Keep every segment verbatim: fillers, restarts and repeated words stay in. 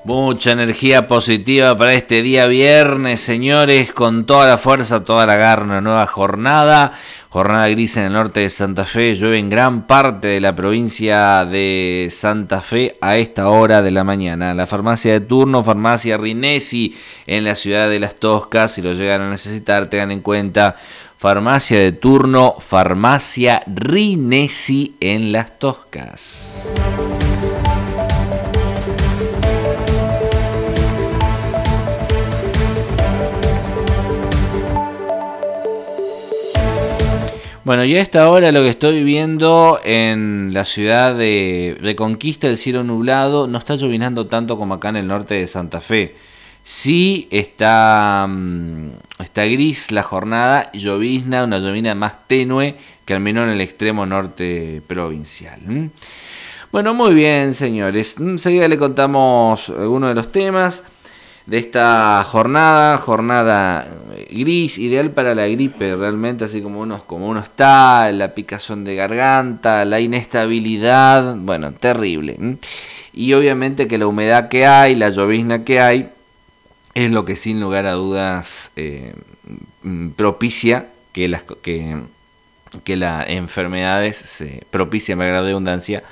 Mucha energía positiva para este día viernes, señores, con toda la fuerza, toda la garra, una nueva jornada. Jornada gris en el norte de Santa Fe, llueve en gran parte de la provincia de Santa Fe a esta hora de la mañana. La farmacia de turno, farmacia Rinesi en la ciudad de Las Toscas, si lo llegan a necesitar, tengan en cuenta, farmacia de turno, farmacia Rinesi en Las Toscas. Bueno, y a esta hora lo que estoy viendo en la ciudad de Reconquista, el cielo nublado, no está llovinando tanto como acá en el norte de Santa Fe. Sí está, está gris la jornada, llovizna, una llovizna más tenue que al menos en el extremo norte provincial. Bueno, muy bien, señores. Enseguida le contamos algunos de los temas de esta jornada, jornada gris, ideal para la gripe, realmente, así como uno, como uno está, la picazón de garganta, la inestabilidad, bueno, terrible. Y obviamente que la humedad que hay, la llovizna que hay, es lo que sin lugar a dudas eh, propicia que las que, que las enfermedades se propicia, me agrada la redundancia,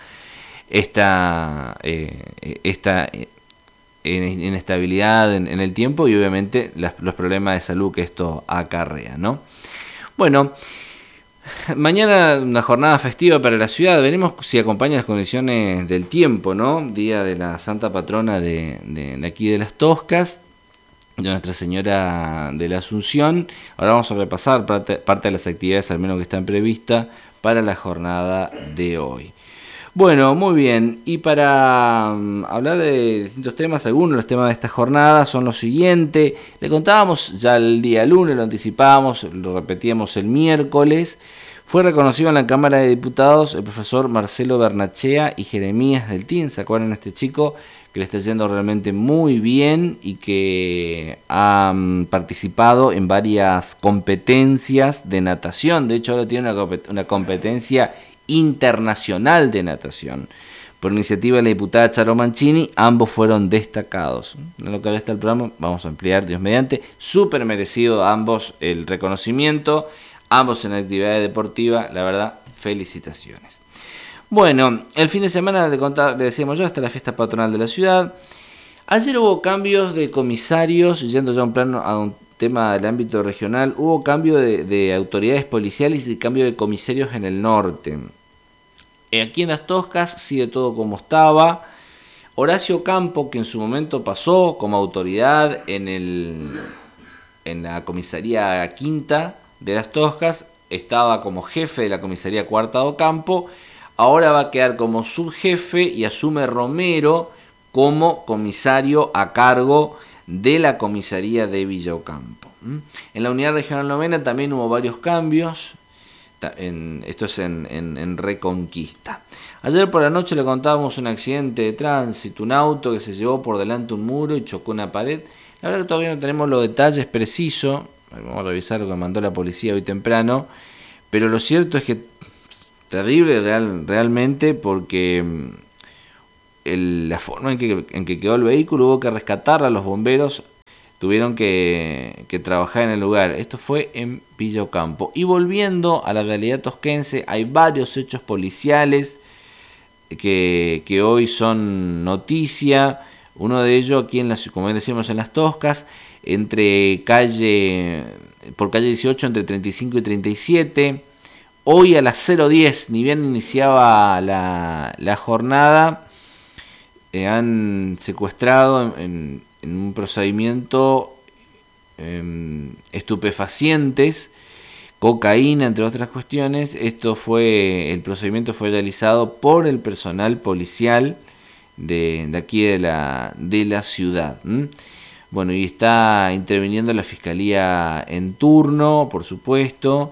esta eh, esta en inestabilidad en, en el tiempo y obviamente las, los problemas de salud que esto acarrea, ¿no? Bueno, mañana una jornada festiva para la ciudad, veremos si acompaña las condiciones del tiempo, ¿no? Día de la Santa Patrona de, de, de aquí de Las Toscas, de Nuestra Señora de la Asunción. Ahora vamos a repasar parte, parte de las actividades, al menos que están previstas para la jornada de hoy. Bueno, muy bien, y para um, hablar de distintos temas, algunos de los temas de esta jornada son los siguientes. Le contábamos ya el día lunes, lo anticipábamos, lo repetíamos el miércoles. Fue reconocido en la Cámara de Diputados el profesor Marcelo Bernachea y Jeremías del T I N. ¿Se acuerdan de este chico que le está yendo realmente muy bien y que ha um, participado en varias competencias de natación? De hecho, ahora tiene una, una competencia internacional de natación. Por iniciativa de la diputada Charo Mancini, ambos fueron destacados. En lo que resta del programa vamos a ampliar, Dios mediante. Súper merecido a ambos el reconocimiento, ambos en actividades deportivas, la verdad, felicitaciones. Bueno, el fin de semana le, contaba, le decíamos yo, hasta la fiesta patronal de la ciudad. Ayer hubo cambios de comisarios, yendo ya a un plano a un tema del ámbito regional, hubo cambio de, de autoridades policiales y cambio de comisarios en el norte. Aquí en Las Toscas sigue todo como estaba. Horacio Campo, que en su momento pasó como autoridad en, el, en la comisaría quinta de Las Toscas, estaba como jefe de la comisaría cuarta de Ocampo, ahora va a quedar como subjefe y asume Romero como comisario a cargo de la comisaría de Villa Ocampo. En la unidad regional novena también hubo varios cambios. En, esto es en, en, en Reconquista. Ayer por la noche le contábamos un accidente de tránsito, un auto que se llevó por delante un muro y chocó una pared. La verdad que todavía no tenemos los detalles precisos, vamos a revisar lo que mandó la policía hoy temprano, pero lo cierto es que terrible real, realmente, porque el, la forma en que, en que quedó el vehículo, hubo que rescatarla, a los bomberos tuvieron que, que trabajar en el lugar. Esto fue en Villa Ocampo. Y volviendo a la realidad tosquense, hay varios hechos policiales que, que hoy son noticia. Uno de ellos aquí, en la, como decíamos, en Las Toscas, entre calle por calle dieciocho, entre treinta y cinco y treinta y siete. Hoy a las cero diez, ni bien iniciaba la, la jornada, eh, han secuestrado en, en un procedimiento eh, estupefacientes, cocaína, entre otras cuestiones. Esto fue, el procedimiento fue realizado por el personal policial de, de aquí de la, de la ciudad. ¿Mm? Bueno, y está interviniendo la fiscalía en turno, por supuesto,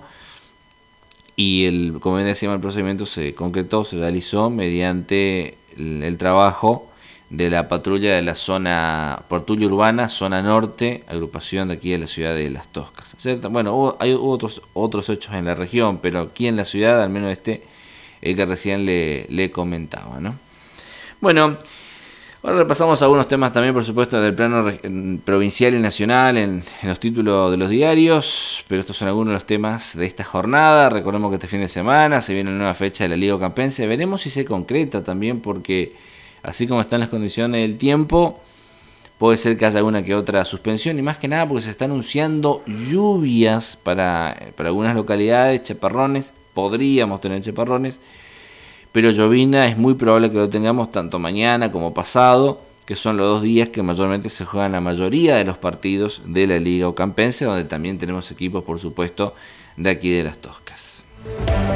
y el, como decíamos, el procedimiento se concretó, se realizó mediante el, el trabajo de la patrulla de la zona, patrulla urbana, zona norte, agrupación de aquí de la ciudad de Las Toscas. Bueno, hubo, hay hubo otros, otros hechos en la región, pero aquí en la ciudad, al menos este, el que recién le, le comentaba, ¿no? Bueno, Ahora repasamos algunos temas también, por supuesto, del plano provincial y nacional en, en los títulos de los diarios, pero estos son algunos de los temas de esta jornada. Recordemos que este fin de semana se viene una nueva fecha de la Liga Ocampense. Veremos si se concreta también, porque así como están las condiciones del tiempo, puede ser que haya alguna que otra suspensión, y más que nada porque se están anunciando lluvias para, para algunas localidades, chaparrones, podríamos tener chaparrones, pero llovina es muy probable que lo tengamos tanto mañana como pasado, que son los dos días que mayormente se juegan la mayoría de los partidos de la Liga Ocampense, donde también tenemos equipos, por supuesto, de aquí de Las Toscas.